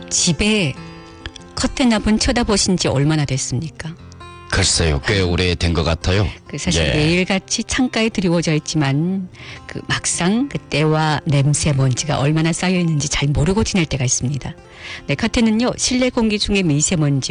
집에 커튼 앞은 쳐다보신 지 얼마나 됐습니까? 글쎄요, 꽤 오래된 것 같아요. 사실 매일같이 창가에 드리워져 있지만 막상 그 때와 냄새, 먼지가 얼마나 쌓여 있는지 잘 모르고 지낼 때가 있습니다. 네, 커튼은요, 실내 공기 중에 미세먼지